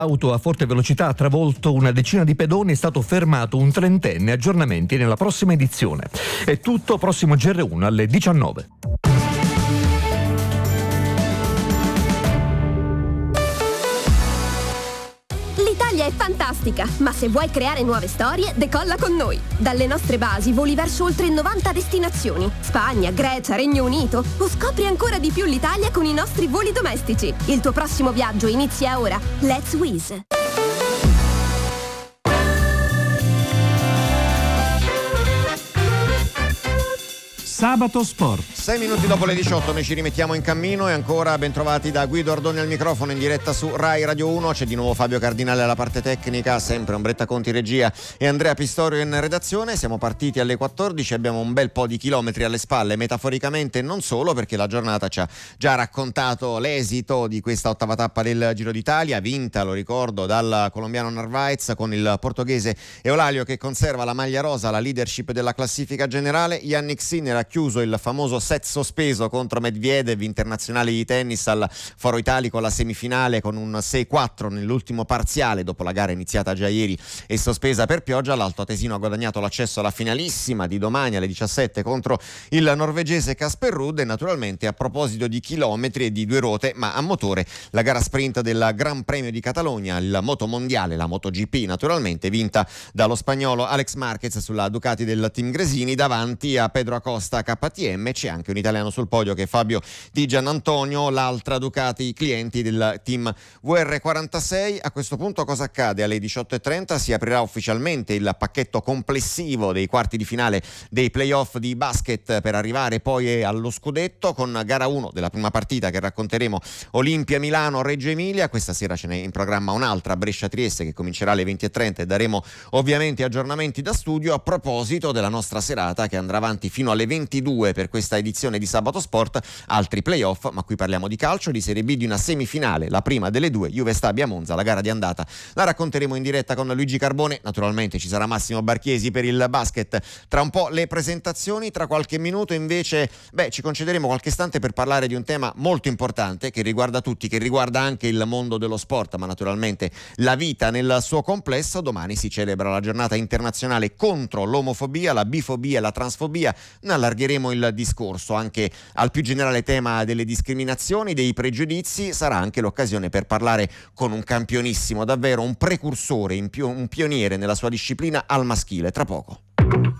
Auto a forte velocità ha travolto una decina di pedoni, è stato fermato un trentenne. Aggiornamenti nella prossima edizione. È tutto, prossimo GR1 alle 19. L'Italia è fantastica, ma se vuoi creare nuove storie, decolla con noi. Dalle nostre basi voli verso oltre 90 destinazioni. Spagna, Grecia, Regno Unito. O scopri ancora di più l'Italia con i nostri voli domestici. Il tuo prossimo viaggio inizia ora. Let's Wizz. Sabato Sport. 6 minuti dopo le 18 noi ci rimettiamo in cammino e ancora ben trovati da Guido Ordoni al microfono in diretta su Rai Radio 1. C'è di nuovo Fabio Cardinale alla parte tecnica, sempre Ombretta Conti regia e Andrea Pistorio in redazione. Siamo partiti alle 14, abbiamo un bel po' di chilometri alle spalle, metaforicamente e non solo, perché la giornata ci ha già raccontato l'esito di questa ottava tappa del Giro d'Italia, vinta, lo ricordo, dal colombiano Narvaez, con il portoghese Eolalio che conserva la maglia rosa, la leadership della classifica generale. Yannick Sinner ha chiuso il famoso set sospeso contro Medvedev, internazionale di tennis, al Foro Italico alla semifinale con un 6-4 nell'ultimo parziale dopo la gara iniziata già ieri e sospesa per pioggia. L'Alto Atesino ha guadagnato l'accesso alla finalissima di domani alle 17 contro il norvegese Casper Ruud. E naturalmente, a proposito di chilometri e di due ruote ma a motore, la gara sprint del Gran Premio di Catalogna, il motomondiale, la MotoGP naturalmente, vinta dallo spagnolo Alex Marquez sulla Ducati del team Gresini davanti a Pedro Acosta KTM. C'è anche un italiano sul podio che è Fabio Di Giannantonio, l'altra Ducati clienti del team VR46. A questo punto cosa accade? Alle 18.30 si aprirà ufficialmente il pacchetto complessivo dei quarti di finale dei playoff di basket per arrivare poi allo scudetto, con gara 1 della prima partita che racconteremo, Olimpia Milano Reggio Emilia. Questa sera ce n'è in programma un'altra, Brescia Trieste, che comincerà alle 20.30 e daremo ovviamente aggiornamenti da studio a proposito della nostra serata che andrà avanti fino alle 22 per questa edizione di Sabato Sport. Altri playoff, ma qui parliamo di calcio, di Serie B, di una semifinale, la prima delle due, Juve Stabia Monza. La gara di andata la racconteremo in diretta con Luigi Carbone. Naturalmente ci sarà Massimo Barchiesi per il basket. Tra un po' le presentazioni, tra qualche minuto invece ci concederemo qualche istante per parlare di un tema molto importante che riguarda tutti, che riguarda anche il mondo dello sport, ma naturalmente la vita nel suo complesso. Domani si celebra la giornata internazionale contro l'omofobia, la bifobia e la transfobia. Ne allargheremo il discorso anche al più generale tema delle discriminazioni, dei pregiudizi. Sarà anche l'occasione per parlare con un campionissimo, davvero un precursore, un pioniere nella sua disciplina al maschile. Tra poco.